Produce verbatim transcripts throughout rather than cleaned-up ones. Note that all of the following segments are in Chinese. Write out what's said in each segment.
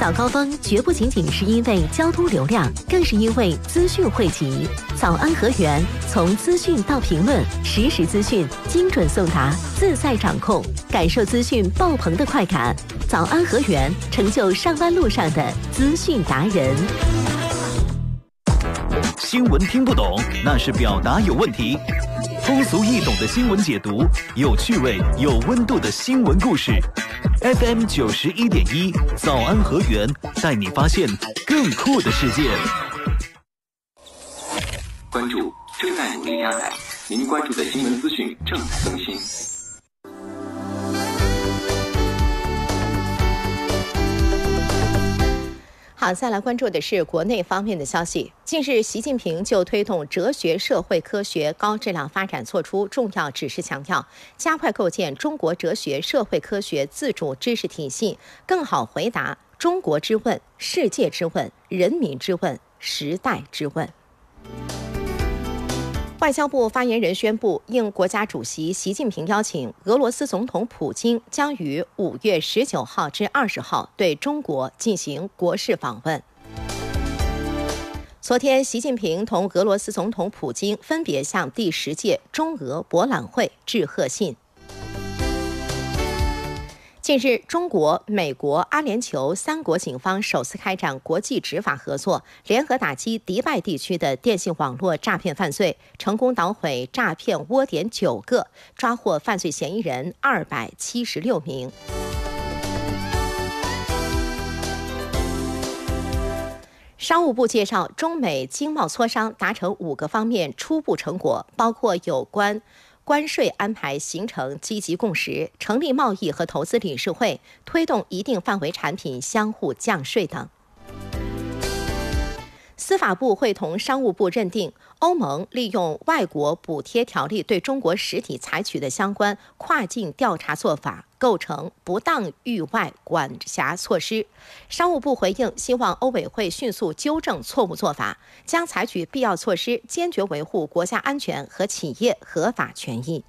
早高峰绝不仅仅是因为交通流量，更是因为资讯汇集。早安河源，从资讯到评论，实时资讯精准送达，自在掌控，感受资讯爆棚的快感。早安河源，成就上班路上的资讯达人。 新闻听不懂，那是表达有问题。通俗易懂的新闻解读，有趣味、有温度的新闻故事。F M 九十一点一，早安河源，带你发现更酷的世界。 关注正在努力加载，您关注的新闻资讯正在更新。 好，再来关注的是国内方面的消息。近日，习近平就推动哲学社会科学高质量发展作出重要指示，强调加快构建中国哲学社会科学自主知识体系，更好回答中国之问、世界之问、人民之问、时代之问。外交部发言人宣布，应国家主席习近平邀请，俄罗斯总统普京将于五月十九号至二十号对中国进行国事访问。昨天，习近平同俄罗斯总统普京分别向第十届中俄博览会致贺信。近日，中国、美国、阿联酋三国警方首次开展国际执法合作，联合打击迪拜地区的电信网络诈骗犯罪，成功捣毁诈骗窝点九个，抓获犯罪嫌疑人二百七十六名。商务部介绍，中美经贸磋商达成五个方面初步成果，包括有关关税安排形成积极共识，成立贸易和投资理事会，推动一定范围产品相互降税等。司法部会同商务部认定，欧盟利用外国补贴条例对中国实体采取的相关跨境调查做法构成不当域外管辖措施。商务部回应，希望欧委会迅速纠正错误做法，将采取必要措施，坚决维护国家安全和企业合法权益。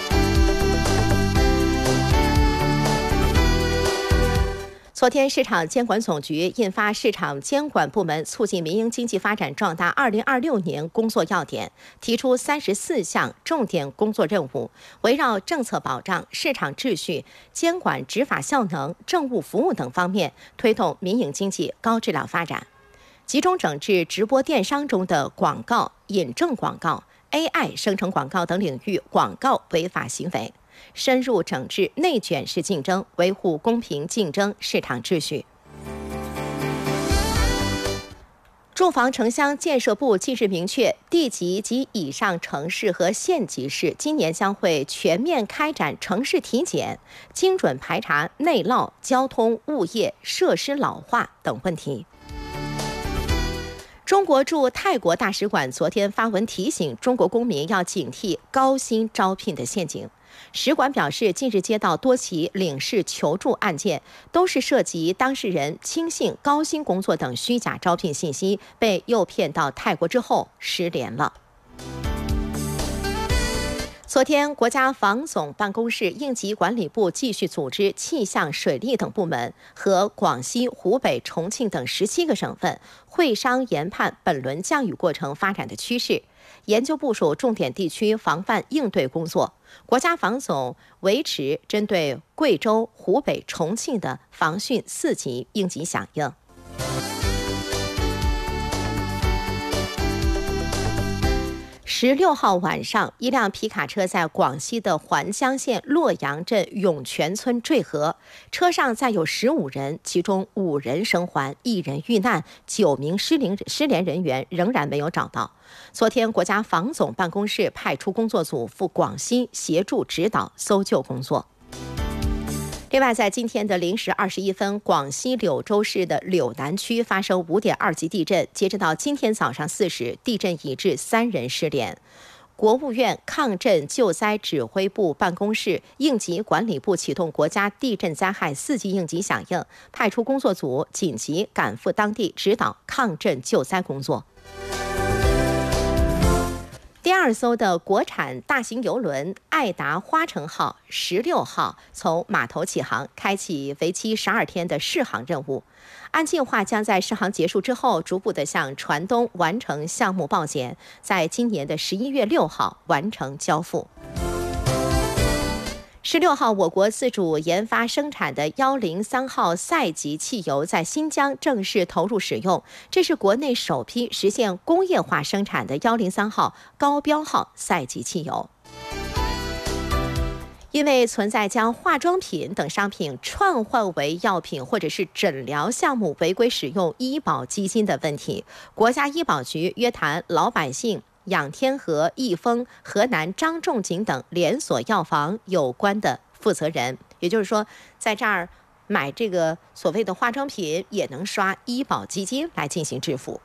昨天，市场监管总局印发《市场监管部门促进民营经济发展壮大二零二六年工作要点》，提出三十四项重点工作任务，围绕政策保障、市场秩序、监管执法效能、政务服务等方面，推动民营经济高质量发展，集中整治直播电商中的广告、引证广告、A I 生成广告等领域广告违法行为，深入整治内卷式竞争，维护公平竞争市场秩序。住房城乡建设部近日明确，地级及以上城市和县级市今年将会全面开展城市体检，精准排查内涝、交通、物业、设施老化等问题。中国驻泰国大使馆昨天发文提醒中国公民要警惕高薪招聘的陷阱。使馆表示，近日接到多起领事求助案件，都是涉及当事人轻信高薪工作等虚假招聘信息，被诱骗到泰国之后失联了。昨天，国家防总办公室应急管理部继续组织气象、水利等部门和广西、湖北、重庆等十七个省份会商研判本轮降雨过程发展的趋势，研究部署重点地区防范应对工作。国家防总维持针对贵州、湖北、重庆的防汛四级应急响应。十六号晚上，一辆皮卡车在广西的环江县洛阳镇涌泉村坠河，车上载有十五人，其中五人生还，一人遇难，九名失联失联人员仍然没有找到。昨天，国家防总办公室派出工作组赴广西协助指导搜救工作。另外，在今天的零时二十一分，广西柳州市的柳南区发生五点二级地震。截止到今天早上四时，地震已致三人失联。国务院抗震救灾指挥部办公室、应急管理部启动国家地震灾害四级应急响应，派出工作组紧急赶赴当地指导抗震救灾工作。 第二艘的国产大型邮轮爱达花城号十六号从码头起航，开启为期十二天的试航任务。按计划将在试航结束之后，逐步的向船东完成项目报检，在今年的十一月六号完成交付。十六号，我国自主研发生产的一零三号赛级汽油在新疆正式投入使用，这是国内首批实现工业化生产的一零三号高标号赛级汽油。因为存在将化妆品等商品串换为药品或者是诊疗项目违规使用医保基金的问题，国家医保局约谈老百姓、养天河、益丰、河南张仲景等连锁药房有关的负责人。也就是说，在这儿买这个所谓的化妆品也能刷医保基金来进行支付。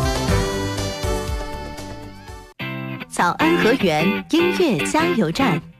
早安河源音乐加油站。